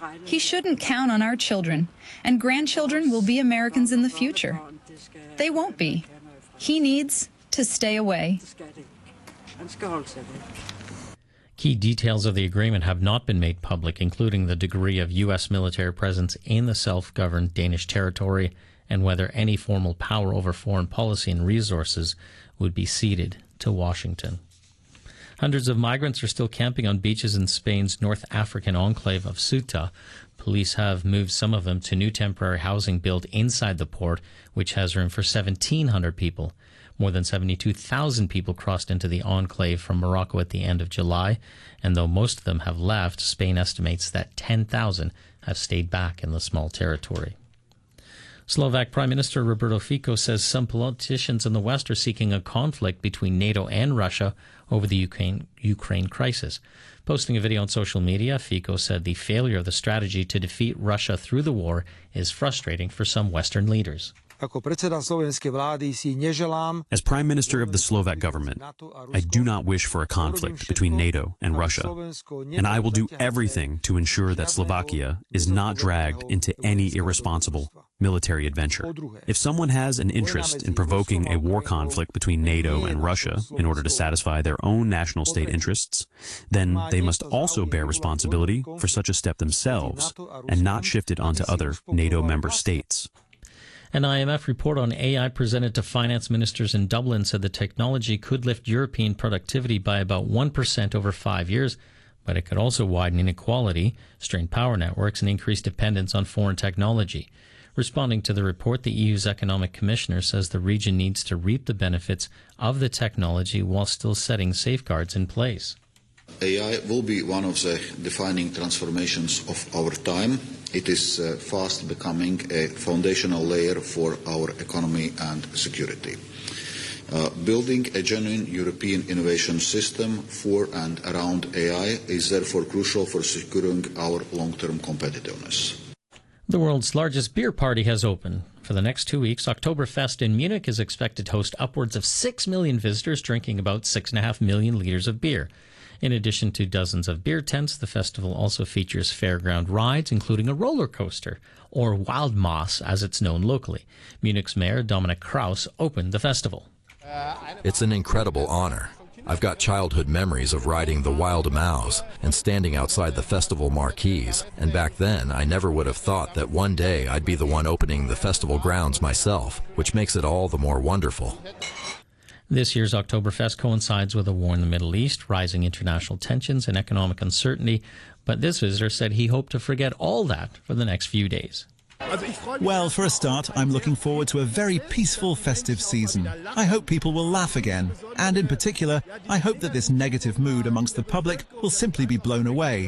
He shouldn't count on our children, and grandchildren will be Americans in the future. They won't be. He needs to stay away. Key details of the agreement have not been made public, including the degree of U.S. military presence in the self-governed Danish territory and whether any formal power over foreign policy and resources would be ceded to Washington. Hundreds of migrants are still camping on beaches in Spain's North African enclave of Ceuta. Police have moved some of them to new temporary housing built inside the port, which has room for 1,700 people. More than 72,000 people crossed into the enclave from Morocco at the end of July, and though most of them have left, Spain estimates that 10,000 have stayed back in the small territory. Slovak Prime Minister Roberto Fico says some politicians in the West are seeking a conflict between NATO and Russia over the Ukraine crisis. Posting a video on social media, Fico said the failure of the strategy to defeat Russia through the war is frustrating for some Western leaders. As Prime Minister of the Slovak government, I do not wish for a conflict between NATO and Russia, and I will do everything to ensure that Slovakia is not dragged into any irresponsible military adventure. If someone has an interest in provoking a war conflict between NATO and Russia in order to satisfy their own national state interests, then they must also bear responsibility for such a step themselves and not shift it onto other NATO member states. An IMF report on AI presented to finance ministers in Dublin said the technology could lift European productivity by about 1% over 5 years, but it could also widen inequality, strain power networks, and increase dependence on foreign technology. Responding to the report, the EU's Economic Commissioner says the region needs to reap the benefits of the technology while still setting safeguards in place. AI will be one of the defining transformations of our time. It is fast becoming a foundational layer for our economy and security. Building a genuine European innovation system for and around AI is therefore crucial for securing our long-term competitiveness. The world's largest beer party has opened. For the next 2 weeks, Oktoberfest in Munich is expected to host upwards of 6 million visitors drinking about 6.5 million litres of beer. In addition to dozens of beer tents, the festival also features fairground rides, including a roller coaster, or Waldmaß as it's known locally. Munich's mayor, Dominic Kraus, opened the festival. It's an incredible honor. I've got childhood memories of riding the Wild Maus and standing outside the festival marquees, and back then I never would have thought that one day I'd be the one opening the festival grounds myself, which makes it all the more wonderful. This year's Oktoberfest coincides with a war in the Middle East, rising international tensions, and economic uncertainty, but this visitor said he hoped to forget all that for the next few days. Well, for a start, I'm looking forward to a very peaceful festive season. I hope people will laugh again, and in particular, I hope that this negative mood amongst the public will simply be blown away.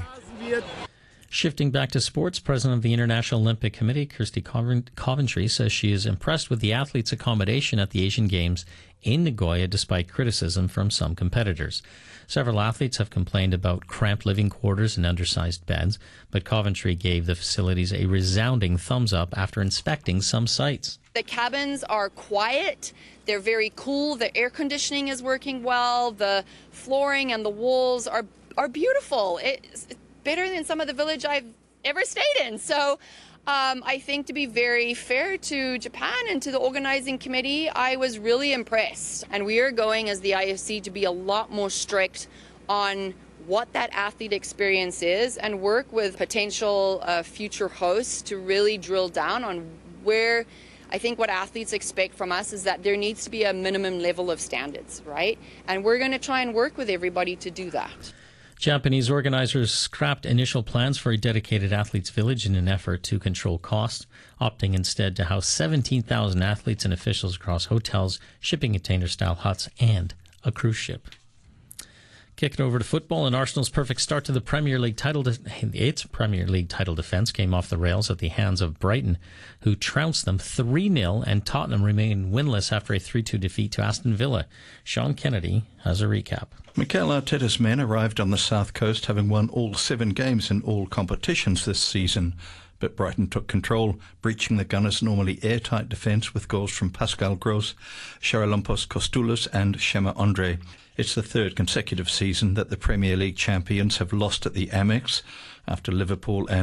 Shifting back to sports, President of the International Olympic Committee, Kirsty Coventry, says she is impressed with the athletes' accommodation at the Asian Games in Nagoya despite criticism from some competitors. Several athletes have complained about cramped living quarters and undersized beds, but Coventry gave the facilities a resounding thumbs up after inspecting some sites. The cabins are quiet, they're very cool, the air conditioning is working well, the flooring and the walls are beautiful. It's better than some of the village I've ever stayed in. So I think, to be very fair to Japan and to the organizing committee, I was really impressed. And we are going as the IFC to be a lot more strict on what that athlete experience is and work with potential future hosts to really drill down on where I think what athletes expect from us is that there needs to be a minimum level of standards, right? And we're going to try and work with everybody to do that. Japanese organizers scrapped initial plans for a dedicated athletes' village in an effort to control costs, opting instead to house 17,000 athletes and officials across hotels, shipping container-style huts, and a cruise ship. Kick it over to football, and Arsenal's perfect start to the Premier League title. Its Premier League title defence came off the rails at the hands of Brighton, who trounced them 3-0, and Tottenham remained winless after a 3-2 defeat to Aston Villa. Sean Kennedy has a recap. Mikel Arteta's men arrived on the south coast having won all 7 games in all competitions this season. But Brighton took control, breaching the Gunners' normally airtight defence with goals from Pascal Gross, Charalampos Kostoulis and Shema Andre. It's the 3rd consecutive season that the Premier League champions have lost at the Amex, after Liverpool and